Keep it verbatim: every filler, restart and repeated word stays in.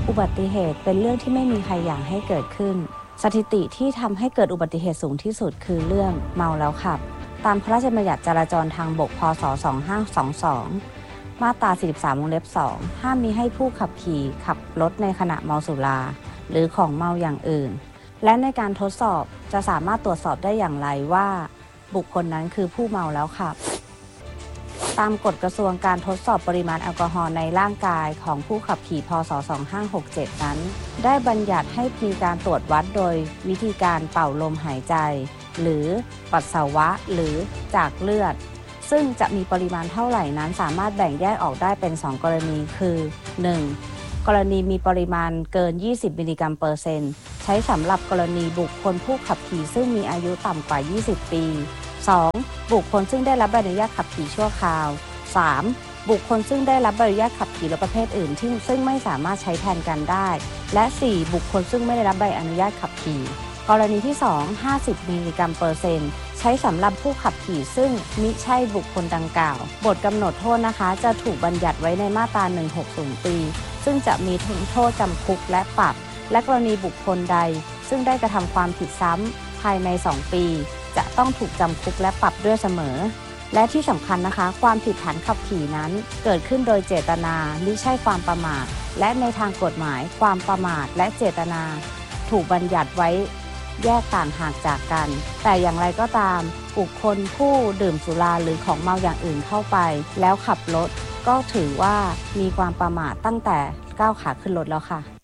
อุบัติเหตุเป็นเรื่องที่ไม่มีใครอยากให้เกิดขึ้นสถิติที่ทำให้เกิดอุบัติเหตุสูงที่สุดคือเรื่องเมาแล้วขับตามพระราชบัญญัติจราจรทางบกพ.ศ. สองพันห้าร้อยยี่สิบสองมาตราสี่สิบสามวงเล็บสองห้ามมิให้ผู้ขับขี่ขับรถในขณะเมาสุราหรือของเมาอย่างอื่นและในการทดสอบจะสามารถตรวจสอบได้อย่างไรว่าบุคคลนั้นคือผู้เมาแล้วขับตามกฎกระทรวงการทดสอบปริมาณแอลกอฮอล์ในร่างกายของผู้ขับขี่พ.ศ. สองพันห้าร้อยหกสิบเจ็ดนั้นได้บัญญัติให้มีการตรวจวัดโดยวิธีการเป่าลมหายใจหรือปัสสาวะหรือจากเลือดซึ่งจะมีปริมาณเท่าไหร่นั้นสามารถแบ่งแยกออกได้เป็นสองกรณีคือ หนึ่ง. กรณีมีปริมาณเกินยี่สิบมิลลิกรัมเปอร์เซ็นต์ใช้สำหรับกรณีบุคคลผู้ขับขี่ซึ่งมีอายุต่ำกว่ายี่สิบปี สอง. บุคคลซึ่งได้รับใบอนุญาตขับขี่ชั่วคราว สาม. บุคคลซึ่งได้รับใบอนุญาตขับขี่รถประเภทอื่นที่ซึ่งไม่สามารถใช้แทนกันได้และ สี่. บุคคลซึ่งไม่ได้รับใบอนุญาตขับขี่กรณีที่สอง ห้าสิบมิลลิกรัมเปอร์เซ็นต์ใช้สำหรับผู้ขับขี่ซึ่งมิใช่บุคคลดังกล่าวบทกำหนดโทษนะคะจะถูกบัญญัติไว้ในมาตราหนึ่งร้อยหกสิบปีซึ่งจะมีโทษจำคุกและปรับและกรณีบุคคลใดซึ่งได้กระทำความผิดซ้ำภายในสองปีจะต้องถูกจำคุกและปรับด้วยเสมอและที่สำคัญนะคะความผิดฐานขับขี่นั้นเกิดขึ้นโดยเจตนามิใช่ความประมาทและในทางกฎหมายความประมาทและเจตนาถูกบัญญัติไว้แยกต่างหากจากกันแต่อย่างไรก็ตามบุคคลผู้ดื่มสุราหรือของเมาอย่างอื่นเข้าไปแล้วขับรถก็ถือว่ามีความประมาทตั้งแต่ก้าวขาขึ้นรถแล้วค่ะ